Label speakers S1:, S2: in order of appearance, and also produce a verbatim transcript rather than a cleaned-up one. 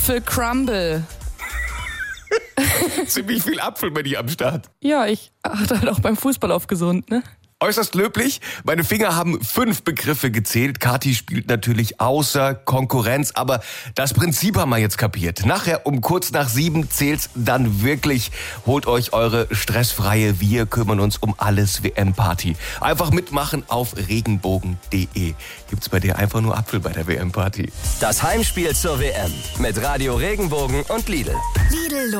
S1: Apfelcrumble.
S2: Ziemlich viel Apfel bei dir am Start.
S1: Ja, ich achte halt auch beim Fußball auf gesund, ne?
S2: Äußerst löblich. Meine Finger haben fünf Begriffe gezählt. Kathi spielt natürlich außer Konkurrenz, aber das Prinzip haben wir jetzt kapiert. Nachher um kurz nach sieben zählt's dann wirklich. Holt euch eure stressfreie Wir kümmern uns um alles W M-Party. Einfach mitmachen auf regenbogen punkt de. Gibt's bei dir einfach nur Apfel bei der W M-Party.
S3: Das Heimspiel zur W M mit Radio Regenbogen und Lidl.
S4: Lidl